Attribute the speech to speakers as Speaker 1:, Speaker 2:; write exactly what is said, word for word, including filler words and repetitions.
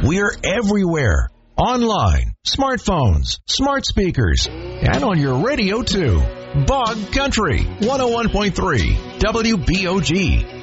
Speaker 1: We're everywhere. Online, smartphones, smart speakers, and on your radio, too. Bog Country, one oh one point three, W B O G.